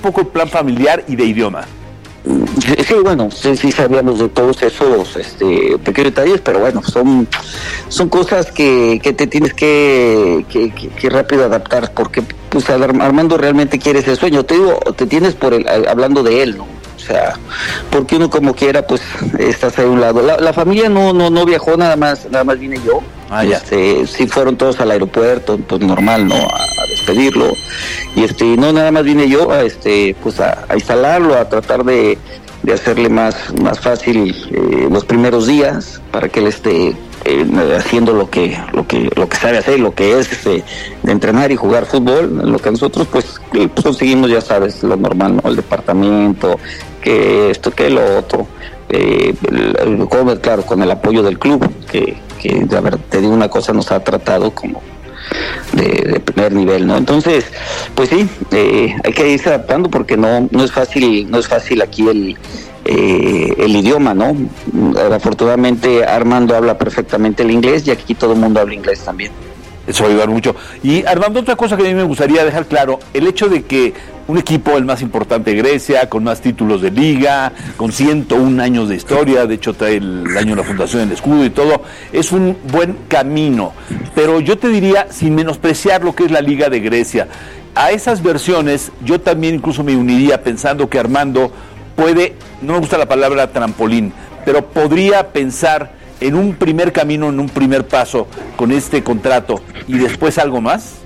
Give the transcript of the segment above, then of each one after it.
poco el plan familiar y de idioma. Sí, bueno, sí sabíamos de todos esos pequeños detalles, pero bueno, son cosas que te tienes que rápido adaptar, porque pues Armando realmente quiere ese sueño. Te digo, te tienes hablando de él, ¿no? O sea, porque uno como quiera, pues estás ahí a un lado. La familia no viajó, nada más vine yo. Ya. Sí fueron todos al aeropuerto, pues normal, ¿no? A despedirlo. Y no, nada más vine yo pues a instalarlo, a tratar de hacerle más fácil los primeros días, para que él esté haciendo lo que sabe hacer, lo que es de entrenar y jugar fútbol. Lo que nosotros pues conseguimos, ya sabes, lo normal, ¿no? El departamento, que esto, que lo otro, claro, con el apoyo del club, que a ver, te digo una cosa, nos ha tratado como de primer nivel, ¿no? Entonces, pues sí, hay que irse adaptando, porque no es fácil aquí el idioma, ¿no? Afortunadamente Armando habla perfectamente el inglés, y aquí todo el mundo habla inglés también. Eso va a ayudar mucho. Y Armando, otra cosa que a mí me gustaría dejar claro, el hecho de que un equipo, el más importante de Grecia, con más títulos de liga, con 101 años de historia, de hecho trae el año de la fundación del escudo y todo, es un buen camino. Pero yo te diría, sin menospreciar lo que es la Liga de Grecia, a esas versiones yo también incluso me uniría pensando que Armando puede, no me gusta la palabra trampolín, pero podría pensar en un primer camino, en un primer paso con este contrato y después algo más.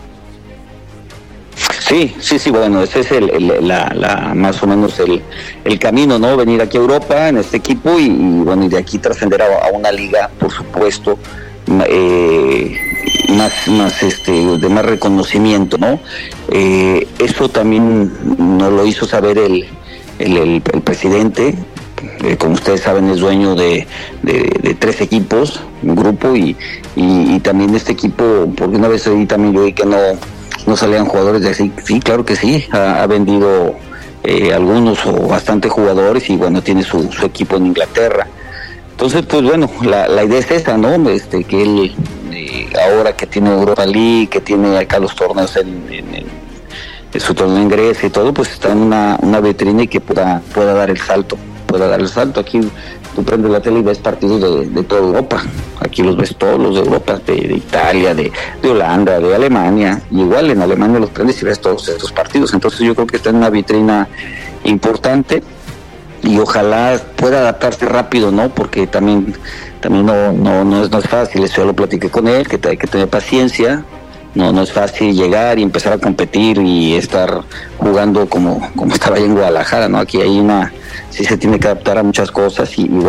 Sí, bueno, ese es más o menos el camino, ¿no? Venir aquí a Europa en este equipo y bueno, y de aquí trascender a una liga, por supuesto, más de más reconocimiento, ¿no? Eso también nos lo hizo saber el presidente. Como ustedes saben, es dueño de 3 equipos, un grupo, y también este equipo, porque una vez ahí también yo vi que no salían jugadores de así. Sí, claro que sí, ha vendido algunos o bastantes jugadores, y bueno, tiene su equipo en Inglaterra. Entonces, pues bueno, la idea es esa, ¿no? Que él, ahora que tiene Europa League, que tiene acá los torneos en su torneo en Grecia y todo, pues está en una vitrina, y que pueda dar el salto. Aquí tú prendes la tele y ves partidos de toda Europa. Aquí los ves todos los de Europa, de Italia, de Holanda, de Alemania. Y igual en Alemania los prendes y ves todos estos partidos. Entonces yo creo que está en una vitrina importante, y ojalá pueda adaptarse rápido, ¿no? Porque también no es fácil. Eso yo lo platiqué con él, que hay que tener paciencia. No es fácil llegar y empezar a competir y estar jugando como estaba ahí en Guadalajara, ¿no? Aquí sí se tiene que adaptar a muchas cosas, y bueno,